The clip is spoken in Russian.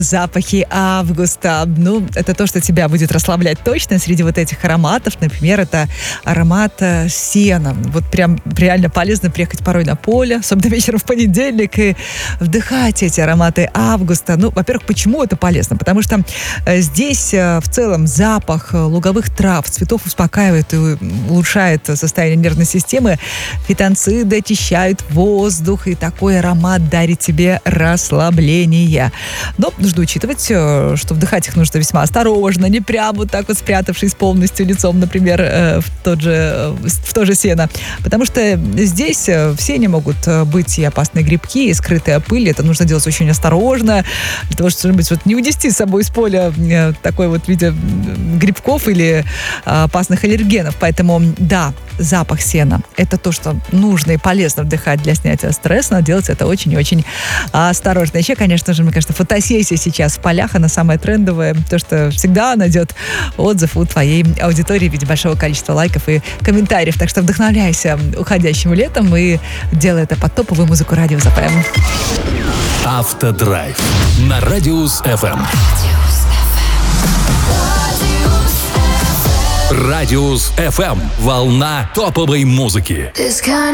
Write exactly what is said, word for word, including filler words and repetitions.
Запахи августа. Ну, это то, что тебя будет расслаблять точно среди вот этих ароматов. Например, это аромат э, сена. Вот прям реально полезно приехать порой на поле, особенно вечером в понедельник, и вдыхать эти ароматы августа. Ну, во-первых, почему это полезно? Потому что э, здесь э, в целом запах луговых трав, цветов успокаивает и улучшает состояние нервной системы. Фитонциды очищают воздух, и такой аромат дарит тебе расслабление. Но нужно учитывать, что вдыхать их нужно весьма осторожно, не прямо вот так вот спрятавшись полностью лицом, например, в, тот же, в то же сено. Потому что здесь в сене могут быть и опасные грибки, и скрытая пыль. Это нужно делать очень осторожно, для того, чтобы вот не унести с собой из поля такой вот виде грибков или опасных аллергенов. Поэтому, да, запах сена – это то, что нужно и полезно вдыхать для снятия стресса, но делать это очень и очень осторожно. Еще, конечно же, мне кажется, фотосессия сейчас в полях, она самая трендовая, то, что всегда найдет отзыв у твоей аудитории в виде большого количества лайков и комментариев. Так что вдохновляйся уходящим летом и делай это под топовую музыку Радио ЗАП. Автодрайв на Радиус эф эм. Радиус эф эм. Волна топовой музыки.